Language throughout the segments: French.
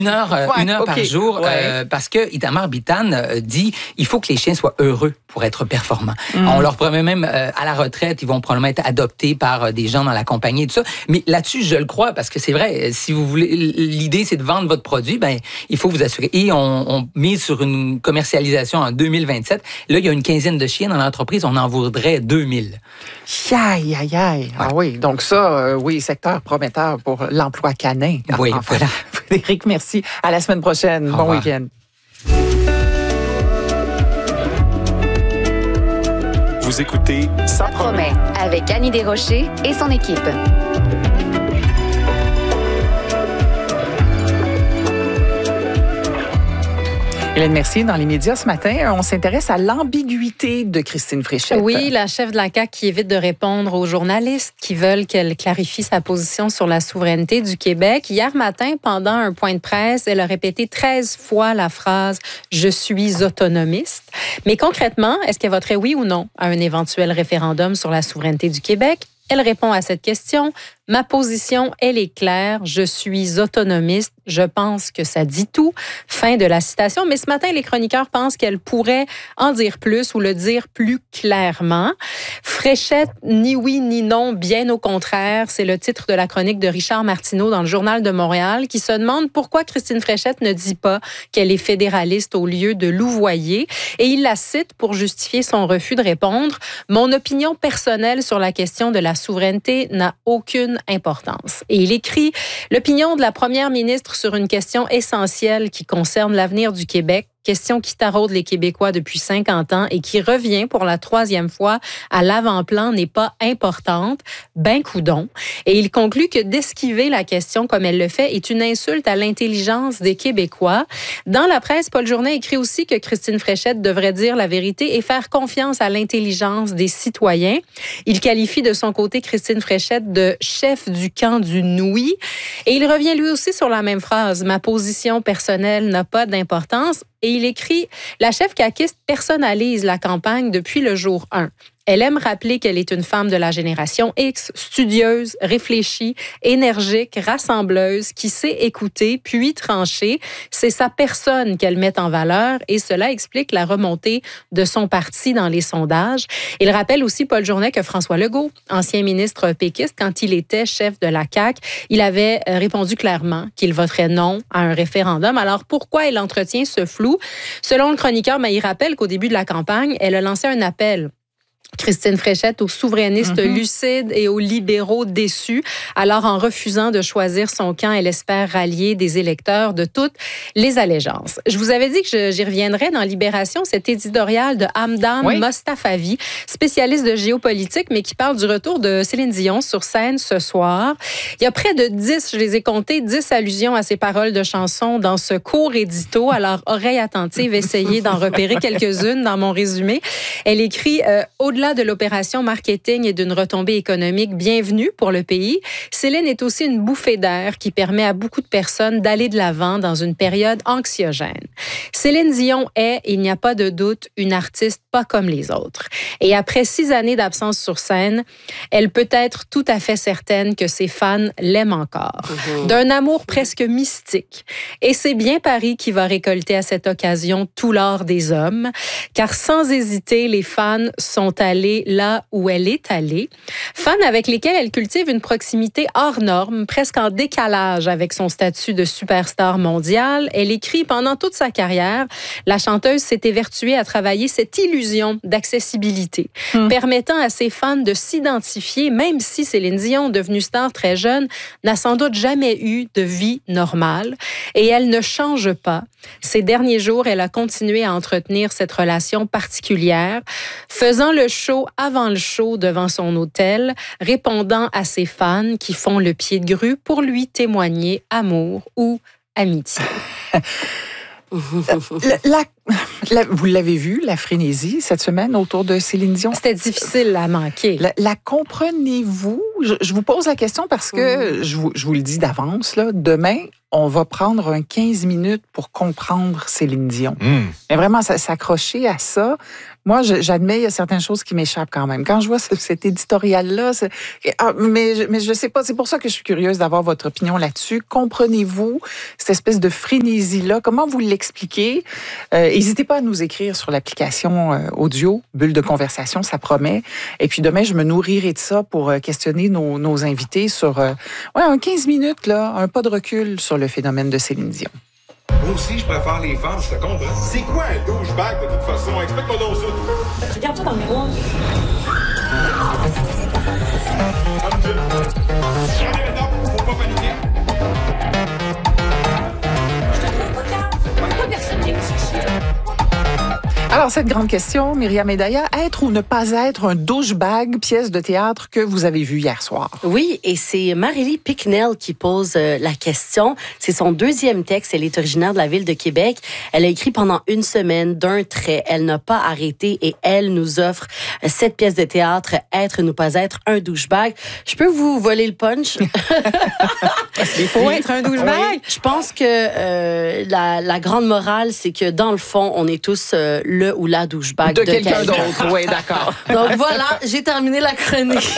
Une heure par jour, parce que Itamar Bitan dit il faut que les chiens soient heureux pour être performants. On leur promet même à la retraite, ils vont probablement être adoptés par des gens dans la compagnie et tout ça. Mais là-dessus, je le crois, parce que c'est vrai, si vous voulez, l'idée c'est de vendre votre produit, ben il faut vous assurer. Et on mise sur une commercialisation en 2027. Là, il y a une quinzaine de chiens dans l'entreprise, on en voudrait 2000. Aïe, aïe, aïe. Ouais. Ah oui, donc ça, secteur prometteur pour l'emploi canin. Oui, voilà. Frédéric, merci. À la semaine prochaine. Bon week-end. Vous écoutez Ça promet avec Annie Desrochers et son équipe. Hélène Mercier, dans les médias ce matin, on s'intéresse à l'ambiguïté de Christine Fréchette. Oui, la chef de la CAQ qui évite de répondre aux journalistes qui veulent qu'elle clarifie sa position sur la souveraineté du Québec. Hier matin, pendant un point de presse, elle a répété 13 fois la phrase « Je suis autonomiste ». Mais concrètement, est-ce qu'elle voterait oui ou non à un éventuel référendum sur la souveraineté du Québec? Elle répond à cette question. Ma position, elle est claire. Je suis autonomiste. Je pense que ça dit tout. Fin de la citation. Mais ce matin, les chroniqueurs pensent qu'elle pourrait en dire plus ou le dire plus clairement. Fréchette, ni oui ni non, bien au contraire. C'est le titre de la chronique de Richard Martineau dans le Journal de Montréal qui se demande pourquoi Christine Fréchette ne dit pas qu'elle est fédéraliste au lieu de louvoyer. Et il la cite pour justifier son refus de répondre. Mon opinion personnelle sur la question de la souveraineté n'a aucune importance. Et il écrit « L'opinion de la première ministre sur une question essentielle qui concerne l'avenir du Québec, question qui taraude les Québécois depuis 50 ans et qui revient pour la 3e fois à l'avant-plan n'est pas importante, ben coudon. » Et il conclut que d'esquiver la question comme elle le fait est une insulte à l'intelligence des Québécois. Dans la presse, Paul Journet écrit aussi que Christine Fréchette devrait dire la vérité et faire confiance à l'intelligence des citoyens. Il qualifie de son côté Christine Fréchette de chef du camp du Noui. Et il revient lui aussi sur la même phrase. Ma position personnelle n'a pas d'importance. Et il écrit « La chef caquiste personnalise la campagne depuis le jour 1. Elle aime rappeler qu'elle est une femme de la génération X, studieuse, réfléchie, énergique, rassembleuse, qui sait écouter puis trancher. C'est sa personne qu'elle met en valeur et cela explique la remontée de son parti dans les sondages. » Il rappelle aussi, Paul Journet, que François Legault, ancien ministre péquiste, quand il était chef de la CAQ, il avait répondu clairement qu'il voterait non à un référendum. Alors, pourquoi il entretient ce flou? Selon le chroniqueur, il rappelle qu'au début de la campagne, elle a lancé un appel. Christine Fréchette aux souverainistes lucides et aux libéraux déçus. Alors, en refusant de choisir son camp, elle espère rallier des électeurs de toutes les allégeances. Je vous avais dit que j'y reviendrais dans Libération, cet éditorial de Hamdan Mostafavi, spécialiste de géopolitique, mais qui parle du retour de Céline Dion sur scène ce soir. Il y a près de 10, je les ai comptés, 10 allusions à ses paroles de chansons dans ce court édito. Alors, oreille attentive, essayez d'en repérer quelques-unes dans mon résumé. Elle écrit au-delà de l'opération marketing et d'une retombée économique bienvenue pour le pays, Céline est aussi une bouffée d'air qui permet à beaucoup de personnes d'aller de l'avant dans une période anxiogène. Céline Dion est, il n'y a pas de doute, une artiste pas comme les autres. Et après 6 années d'absence sur scène, elle peut être tout à fait certaine que ses fans l'aiment encore. D'un amour presque mystique. Et c'est bien Paris qui va récolter à cette occasion tout l'or des hommes, car sans hésiter, les fans sont allés là où elle est allée. Fans avec lesquels elle cultive une proximité hors norme, presque en décalage avec son statut de superstar mondiale. Elle écrit pendant toute sa carrière, la chanteuse s'est évertuée à travailler cette illusion d'accessibilité, permettant à ses fans de s'identifier, même si Céline Dion, devenue star très jeune, n'a sans doute jamais eu de vie normale. Et elle ne change pas. Ces derniers jours, elle a continué à entretenir cette relation particulière, faisant le show avant le show devant son hôtel, répondant à ses fans qui font le pied de grue pour lui témoigner amour ou amitié. Vous l'avez vu, la frénésie, cette semaine, autour de Céline Dion? C'était difficile à manquer. La comprenez-vous? Je vous pose la question parce que, je vous le dis d'avance, là, demain, on va prendre un 15 minutes pour comprendre Céline Dion. Mais vraiment, s'accrocher à ça. Moi, j'admets, il y a certaines choses qui m'échappent quand même. Quand je vois cet éditorial-là, mais je sais pas, c'est pour ça que je suis curieuse d'avoir votre opinion là-dessus. Comprenez-vous cette espèce de frénésie-là? Comment vous l'expliquez? N'hésitez pas à nous écrire sur l'application audio, Bulle de conversation, ça promet. Et puis demain, je me nourrirai de ça pour questionner nos invités sur un 15 minutes, là, un pas de recul sur le phénomène de Céline Dion. Moi aussi, je préfère les femmes, je te comprends. C'est quoi un douchebag, de toute façon? Explique-moi donc ça, toi. Regarde-toi dans le miroir. Allez, maintenant, faut pas paniquer. Je te trouve pas calme. Il n'y a pas personne qui me cherche. Alors, cette grande question, Myriam Edaya, être ou ne pas être un douchebag, pièce de théâtre que vous avez vue hier soir? Oui, et c'est Marilie Picknell qui pose la question. C'est son deuxième texte. Elle est originaire de la ville de Québec. Elle a écrit pendant une semaine d'un trait. Elle n'a pas arrêté et elle nous offre cette pièce de théâtre, Être ou ne pas être un douchebag. Je peux vous voler le punch? Il faut être un douchebag. Oui, je pense que la grande morale, c'est que dans le fond, on est tous le ou la douchebag de quelqu'un d'autre. Oui, d'accord. Donc voilà, j'ai terminé la chronique.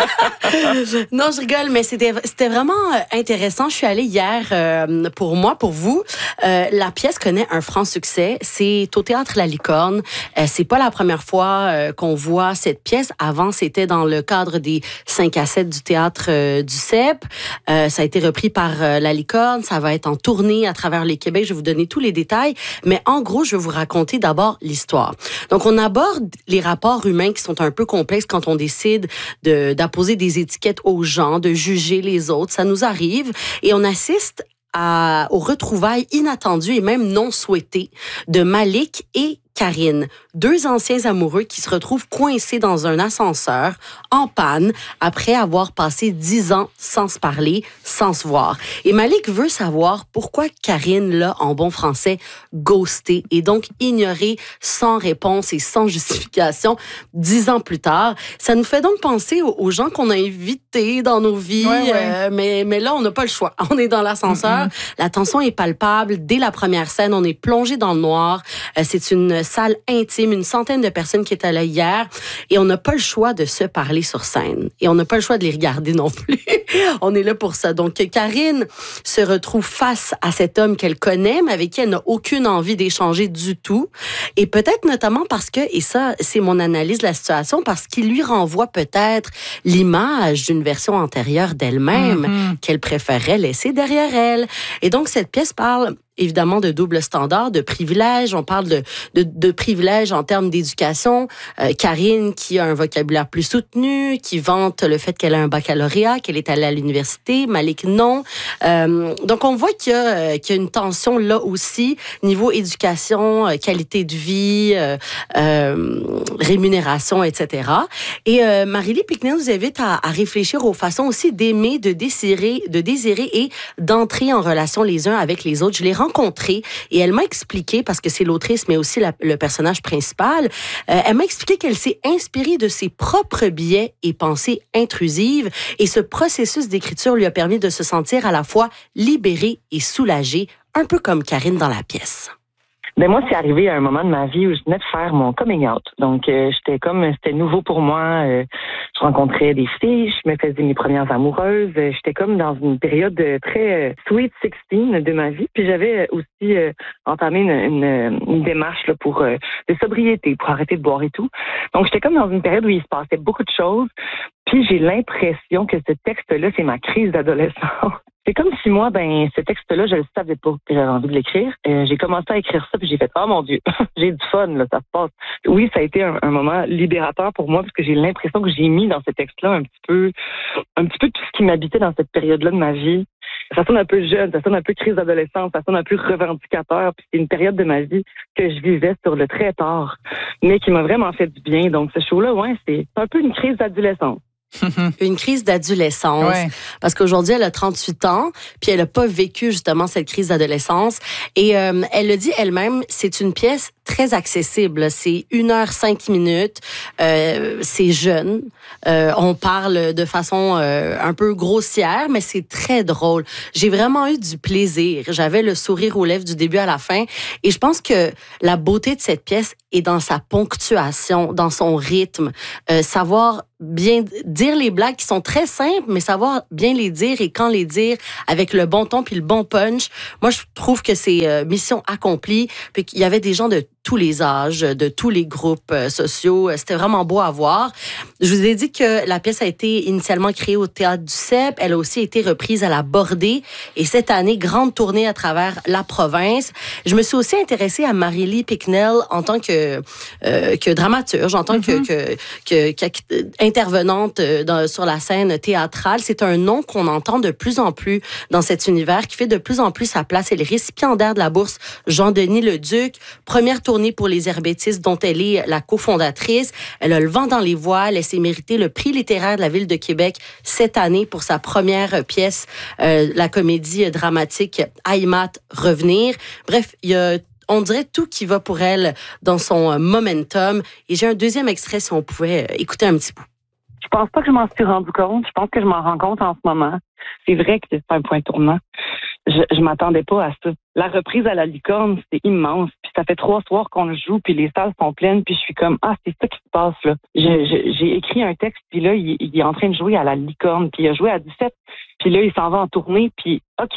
Non, je rigole, mais c'était vraiment intéressant. Je suis allée hier, pour vous. La pièce connaît un franc succès. C'est au Théâtre La Licorne. C'est pas la première fois qu'on voit cette pièce. Avant, c'était dans le cadre des 5 à 7 du Théâtre du CEP. Ça a été repris par La Licorne. Ça va être en tournée à travers le Québec. Je vais vous donner tous les détails. Mais en gros, je vais vous raconter d'abord l'histoire. Donc, on aborde les rapports humains qui sont un peu complexes quand on décide d'apposer des étiquettes aux gens, de juger les autres. Ça nous arrive et on assiste aux retrouvailles inattendues et même non souhaitées de Malik et Karine, 2 anciens amoureux qui se retrouvent coincés dans un ascenseur en panne après avoir passé 10 ans sans se parler, sans se voir. Et Malik veut savoir pourquoi Karine l'a, en bon français, ghosté et donc ignoré sans réponse et sans justification 10 ans plus tard. Ça nous fait donc penser aux gens qu'on a invités dans nos vies, mais là, on n'a pas le choix. On est dans l'ascenseur, la tension est palpable. Dès la première scène, on est plongé dans le noir. C'est une salle intime, une centaine de personnes qui étaient là hier, et on n'a pas le choix de se parler sur scène. Et on n'a pas le choix de les regarder non plus. On est là pour ça. Donc, Karine se retrouve face à cet homme qu'elle connaît, mais avec qui elle n'a aucune envie d'échanger du tout. Et peut-être notamment parce que, et ça, c'est mon analyse de la situation, parce qu'il lui renvoie peut-être l'image d'une version antérieure d'elle-même qu'elle préférerait laisser derrière elle. Et donc, cette pièce parle évidemment de double standard, de privilèges. On parle de privilèges en termes d'éducation. Karine, qui a un vocabulaire plus soutenu, qui vante le fait qu'elle a un baccalauréat, qu'elle est allée à l'université. Malik, non. Donc, on voit qu'il y a une tension là aussi, niveau éducation, qualité de vie, rémunération, etc. Et Marilie Picknell nous invite à réfléchir aux façons aussi d'aimer, de désirer et d'entrer en relation les uns avec les autres. Je l'ai rencontrée et elle m'a expliqué, parce que c'est l'autrice, mais aussi le personnage principal, elle m'a expliqué qu'elle s'est inspirée de ses propres biais et pensées intrusives, et ce processus d'écriture lui a permis de se sentir à la fois libérée et soulagée, un peu comme Karine dans la pièce. Ben moi, c'est arrivé à un moment de ma vie où je venais de faire mon coming out. Donc, c'était nouveau pour moi. Je rencontrais des filles, je me faisais mes premières amoureuses. J'étais comme dans une période très sweet 16 de ma vie. Puis j'avais aussi entamé une démarche là, pour de sobriété, pour arrêter de boire et tout. Donc, j'étais comme dans une période où il se passait beaucoup de choses. Puis j'ai l'impression que ce texte-là, c'est ma crise d'adolescence. C'est comme si moi, ce texte-là, je le savais pas que j'avais envie de l'écrire. J'ai commencé à écrire ça, puis j'ai fait « Oh mon Dieu, j'ai du fun, là, ça se passe. » Oui, ça a été un moment libérateur pour moi, parce que j'ai l'impression que j'ai mis dans ce texte-là un petit peu tout ce qui m'habitait dans cette période-là de ma vie. Ça sonne un peu jeune, ça sonne un peu crise d'adolescence, ça sonne un peu revendicateur, puis c'est une période de ma vie que je vivais sur le très tard, mais qui m'a vraiment fait du bien. Donc ce show-là, c'est un peu une crise d'adolescence. Une crise d'adolescence. Ouais. Parce qu'aujourd'hui, elle a 38 ans, puis elle n'a pas vécu justement cette crise d'adolescence. Et elle le dit elle-même, c'est une pièce très accessible. C'est 1h05. C'est jeune. On parle de façon un peu grossière, mais c'est très drôle. J'ai vraiment eu du plaisir. J'avais le sourire aux lèvres du début à la fin. Et je pense que la beauté de cette pièce est dans sa ponctuation, dans son rythme. Savoir bien dire les blagues qui sont très simples, mais savoir bien les dire et quand les dire avec le bon ton puis le bon punch. Moi, je trouve que c'est mission accomplie. Puis qu'il y avait des gens de tous les âges, de tous les groupes sociaux. C'était vraiment beau à voir. Je vous ai dit que la pièce a été initialement créée au Théâtre du Cep. Elle a aussi été reprise à la Bordée. Et cette année, grande tournée à travers la province. Je me suis aussi intéressée à Marie-Lee Picknell en tant que dramaturge, en tant que intervenante sur la scène théâtrale. C'est un nom qu'on entend de plus en plus dans cet univers, qui fait de plus en plus sa place. Elle est récipiendaire de la bourse Jean-Denis Leduc, première tournée pour les Herbettistes dont elle est la cofondatrice. Elle a le vent dans les voiles. Elle s'est mérité le prix littéraire de la Ville de Québec cette année pour sa première pièce, la comédie dramatique Aïmat Revenir. Bref, il y a on dirait tout qui va pour elle dans son momentum. Et j'ai un deuxième extrait si on pouvait écouter un petit bout. Je pense pas que je m'en suis rendu compte. Je pense que je m'en rends compte en ce moment. C'est vrai que c'est un point tournant. Je m'attendais pas à ça. La reprise à la Licorne, c'est immense. Puis ça fait 3 soirs qu'on le joue, puis les salles sont pleines, puis je suis comme, c'est ça qui se passe, là. J'ai écrit un texte, puis là, il est en train de jouer à la Licorne, puis il a joué à 17, puis là, il s'en va en tournée, puis OK.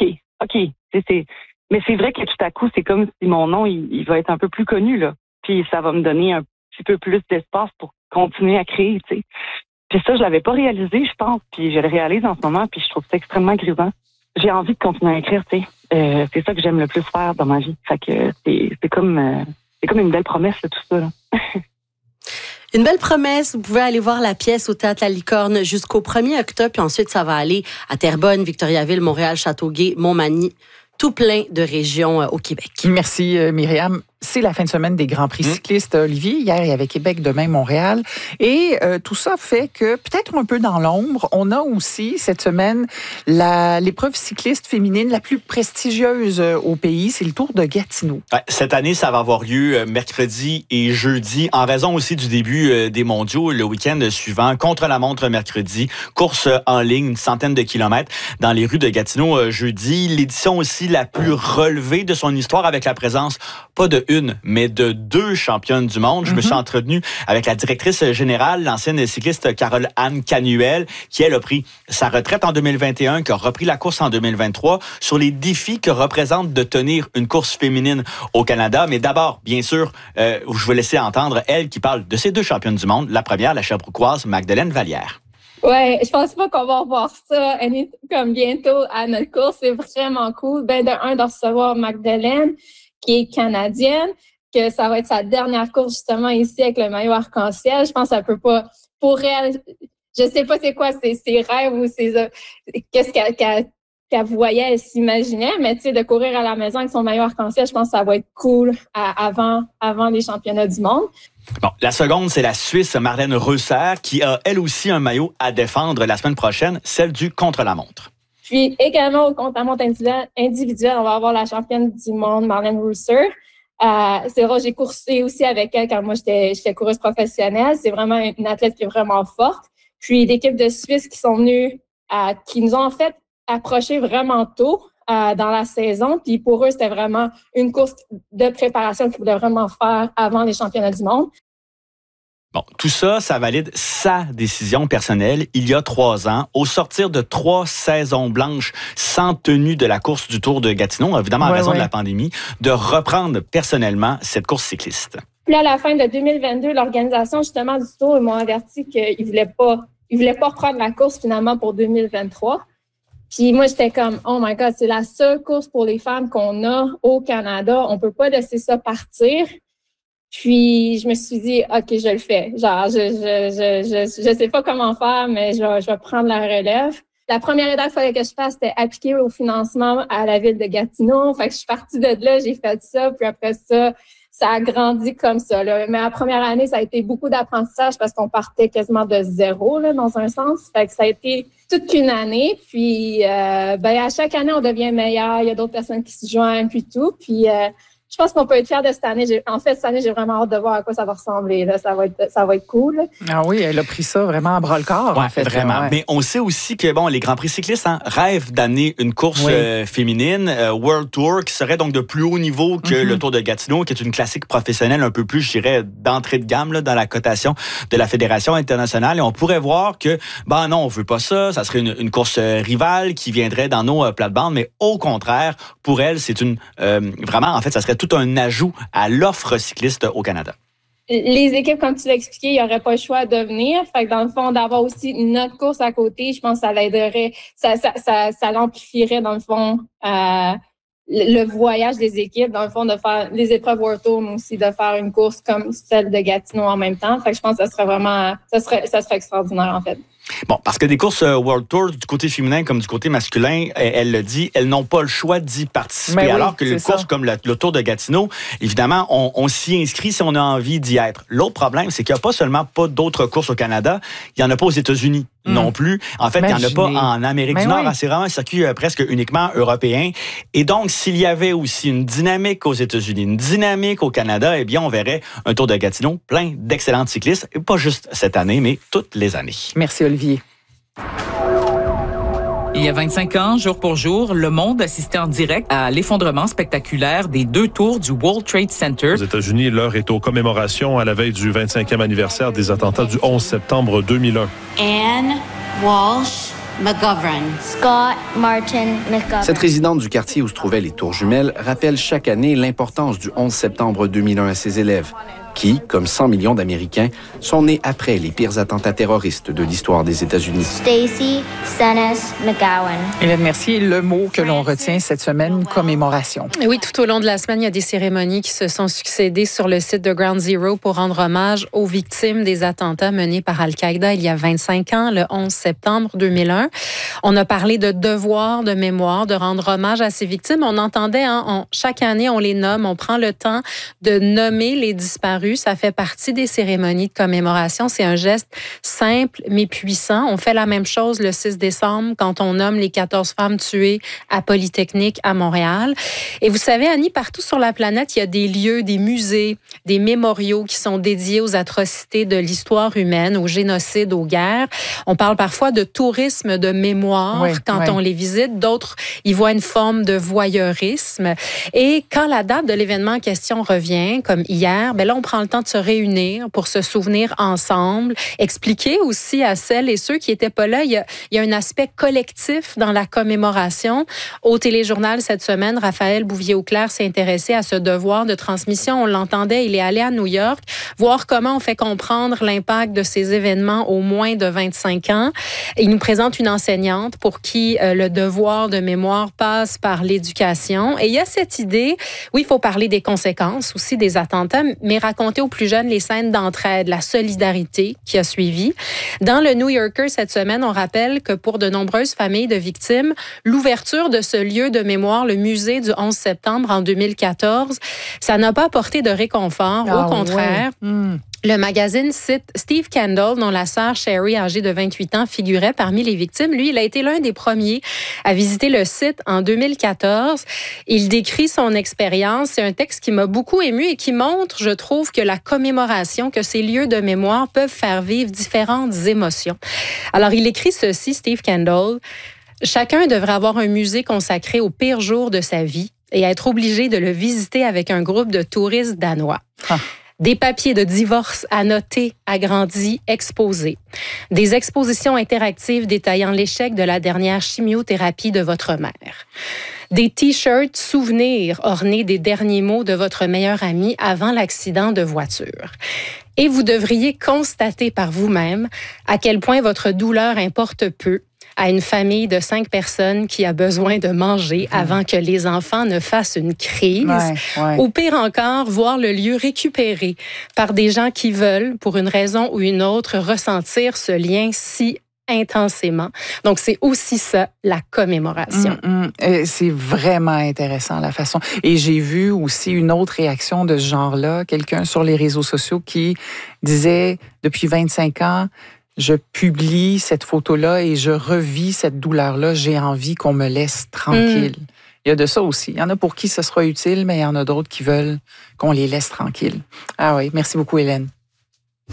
Mais c'est vrai que tout à coup, c'est comme si mon nom, il va être un peu plus connu, là. Puis ça va me donner un petit peu plus d'espace pour continuer à créer, tu sais. Puis ça, je l'avais pas réalisé, je pense, puis je le réalise en ce moment, puis je trouve ça extrêmement grisant. J'ai envie de continuer à écrire, tu sais. C'est ça que j'aime le plus faire dans ma vie. Fait que c'est comme une belle promesse, là, tout ça, là. Une belle promesse. Vous pouvez aller voir la pièce au Théâtre La Licorne jusqu'au 1er octobre, puis ensuite, ça va aller à Terrebonne, Victoriaville, Montréal, Châteauguay, Montmagny, tout plein de régions au Québec. Merci, Myriam. C'est la fin de semaine des Grands Prix cyclistes, Olivier. Hier, il y avait Québec, demain, Montréal. Et tout ça fait que, peut-être un peu dans l'ombre, on a aussi, cette semaine, l'épreuve cycliste féminine la plus prestigieuse au pays. C'est le Tour de Gatineau. Ouais, cette année, ça va avoir lieu mercredi et jeudi, en raison aussi du début des mondiaux, le week-end suivant, contre-la-montre mercredi, course en ligne, une centaine de kilomètres dans les rues de Gatineau jeudi. L'édition aussi la plus relevée de son histoire, avec la présence, pas de une, mais de 2 championnes du monde. Je me suis entretenu avec la directrice générale, l'ancienne cycliste Carole-Anne Canuel, qui, elle, a pris sa retraite en 2021, qui a repris la course en 2023, sur les défis que représente de tenir une course féminine au Canada. Mais d'abord, bien sûr, je vais laisser entendre elle qui parle de ces 2 championnes du monde. La première, la Sherbrookeoise Magdeleine Vallière. Ouais, je pense pas qu'on va revoir ça comme bientôt à notre course. C'est vraiment cool. De recevoir Magdeleine, qui est canadienne, que ça va être sa dernière course justement ici avec le maillot arc-en-ciel. Je pense que ça peut pas, pour elle, je sais pas c'est quoi ses rêves ou qu'est-ce qu'elle voyait, elle s'imaginait, mais tu sais, de courir à la maison avec son maillot arc-en-ciel, je pense que ça va être cool avant les championnats du monde. Bon, la seconde, c'est la Suisse Marlène Reusser, qui a elle aussi un maillot à défendre la semaine prochaine, celle du contre-la-montre. Puis également au contre-la-montre individuel, on va avoir la championne du monde, Marlène Reusser. C'est vrai, j'ai coursé aussi avec elle quand moi j'étais coureuse professionnelle. C'est vraiment une athlète qui est vraiment forte. Puis l'équipe de Suisse qui sont venus, qui nous ont en fait approchés vraiment tôt dans la saison. Puis pour eux, c'était vraiment une course de préparation qu'ils voulaient vraiment faire avant les championnats du monde. Bon, tout ça, ça valide sa décision personnelle il y a 3 ans, au sortir de 3 saisons blanches sans tenue de la course du Tour de Gatineau, évidemment en raison de la pandémie, de reprendre personnellement cette course cycliste. Puis à la fin de 2022, l'organisation justement du Tour, ils m'ont averti qu'ils voulaient pas reprendre la course finalement pour 2023. Puis moi, j'étais comme, oh my God, c'est la seule course pour les femmes qu'on a au Canada. On peut pas laisser ça partir. Puis, je me suis dit, OK, je le fais. Genre, je sais pas comment faire, mais je vais prendre la relève. La première étape qu'il fallait que je fasse, c'était appliquer au financement à la ville de Gatineau. Fait que je suis partie de là, j'ai fait ça. Puis après ça ça a grandi comme ça. Là. Mais la première année, ça a été beaucoup d'apprentissage parce qu'on partait quasiment de zéro, là, dans un sens. Fait que ça a été toute qu'une année. Puis, à chaque année, on devient meilleur. Il y a d'autres personnes qui se joignent, puis tout. Puis, je pense qu'on peut être fiers de cette année. Cette année, j'ai vraiment hâte de voir à quoi ça va ressembler. Là. Ça va être cool. Ah oui, elle a pris ça vraiment à bras-le-corps, en fait. Vraiment. Ouais. Mais on sait aussi que les Grands Prix cyclistes rêvent d'amener une course féminine, World Tour, qui serait donc de plus haut niveau que le Tour de Gatineau, qui est une classique professionnelle un peu plus, je dirais, d'entrée de gamme là, dans la cotation de la Fédération internationale. Et on pourrait voir que, non, on veut pas ça. Ça serait une course rivale qui viendrait dans nos plates-bandes. Mais au contraire, pour elle, c'est vraiment, en fait, ça serait tout un ajout à l'offre cycliste au Canada. Les équipes, comme tu l'as expliqué, il n'y aurait pas le choix de venir. Fait que dans le fond, d'avoir aussi notre course à côté, je pense que ça l'aiderait, ça l'amplifierait, dans le fond, le voyage des équipes, dans le fond, de faire les épreuves World Tour, mais aussi de faire une course comme celle de Gatineau en même temps. Fait que je pense que ça serait extraordinaire, en fait. Bon, parce que des courses World Tour, du côté féminin comme du côté masculin, elle le dit, elles n'ont pas le choix d'y participer. Alors que les courses comme le Tour de Gatineau, évidemment, on s'y inscrit si on a envie d'y être. L'autre problème, c'est qu'il n'y a pas seulement pas d'autres courses au Canada, il n'y en a pas aux États-Unis non plus. En fait, il n'y en a pas en Amérique du Nord. C'est vraiment un circuit presque uniquement européen. Et donc, s'il y avait aussi une dynamique aux États-Unis, une dynamique au Canada, eh bien, on verrait un Tour de Gatineau plein d'excellentes cyclistes, et pas juste cette année, mais toutes les années. Merci, Olivier. Il y a 25 ans, jour pour jour, le monde assistait en direct à l'effondrement spectaculaire des 2 tours du World Trade Center. Aux États-Unis, l'heure est aux commémorations à la veille du 25e anniversaire des attentats du 11 septembre 2001. Anne Walsh McGovern. Scott Martin McGovern. Cette résidente du quartier où se trouvaient les tours jumelles rappelle chaque année l'importance du 11 septembre 2001 à ses élèves, qui, comme 100 millions d'Américains, sont nés après les pires attentats terroristes de l'histoire des États-Unis. Stacy Stennis McGowan. Hélène Mercier, le mot que l'on retient cette semaine, commémoration. Oui, tout au long de la semaine, il y a des cérémonies qui se sont succédées sur le site de Ground Zero pour rendre hommage aux victimes des attentats menés par Al-Qaïda il y a 25 ans, le 11 septembre 2001. On a parlé de devoir de mémoire, de rendre hommage à ces victimes. On entendait, chaque année, on les nomme, on prend le temps de nommer les disparus. Ça fait partie des cérémonies de commémoration. C'est un geste simple mais puissant. On fait la même chose le 6 décembre quand on nomme les 14 femmes tuées à Polytechnique à Montréal. Et vous savez, Annie, partout sur la planète, il y a des lieux, des musées, des mémoriaux qui sont dédiés aux atrocités de l'histoire humaine, au génocide, aux guerres. On parle parfois de tourisme de mémoire quand on les visite. D'autres y voient une forme de voyeurisme. Et quand la date de l'événement en question revient, comme hier, là, on prend le temps de se réunir pour se souvenir ensemble, expliquer aussi à celles et ceux qui n'étaient pas là. Il y a un aspect collectif dans la commémoration. Au Téléjournal cette semaine, Raphaël Bouvier-Auclair s'est intéressé à ce devoir de transmission. On l'entendait, il est allé à New York, voir comment on fait comprendre l'impact de ces événements aux moins de 25 ans. Il nous présente une enseignante pour qui le devoir de mémoire passe par l'éducation. Et il y a cette idée, oui, il faut parler des conséquences aussi des attentats, mais raconter aux plus jeunes les scènes d'entraide, la solidarité qui a suivi. Dans le New Yorker cette semaine, on rappelle que pour de nombreuses familles de victimes, l'ouverture de ce lieu de mémoire, le musée du 11 septembre en 2014, ça n'a pas apporté de réconfort. Au contraire, le magazine cite Steve Kendall, dont la sœur Sherry, âgée de 28 ans, figurait parmi les victimes. Lui, il a été l'un des premiers à visiter le site en 2014. Il décrit son expérience. C'est un texte qui m'a beaucoup ému et qui montre, je trouve, que la commémoration, que ces lieux de mémoire peuvent faire vivre différentes émotions. Alors, il écrit ceci, Steve Kendall. « Chacun devrait avoir un musée consacré au pire jour de sa vie et être obligé de le visiter avec un groupe de touristes danois. Des papiers de divorce annotés, agrandis, exposés. Des expositions interactives détaillant l'échec de la dernière chimiothérapie de votre mère. Des T-shirts souvenirs ornés des derniers mots de votre meilleur ami avant l'accident de voiture. Et vous devriez constater par vous-même à quel point votre douleur importe peu à une famille de 5 personnes qui a besoin de manger avant que les enfants ne fassent une crise. Ou pire encore, voir le lieu récupéré par des gens qui veulent, pour une raison ou une autre, ressentir ce lien si intensément. Donc, c'est aussi ça, la commémoration. C'est vraiment intéressant, la façon. Et j'ai vu aussi une autre réaction de ce genre-là, quelqu'un sur les réseaux sociaux qui disait, depuis 25 ans, je publie cette photo-là et je revis cette douleur-là. J'ai envie qu'on me laisse tranquille. Il y a de ça aussi. Il y en a pour qui ce sera utile, mais il y en a d'autres qui veulent qu'on les laisse tranquilles. Ah oui, merci beaucoup, Hélène.